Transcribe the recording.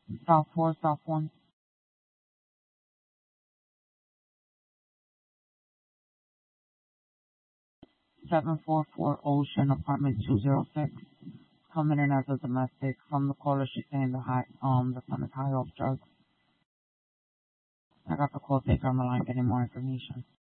South 4, South 1. 744 Ocean, apartment 206. Coming in as a domestic. From the caller, she's saying the son is high off drugs. I got the call taker on the line getting more information.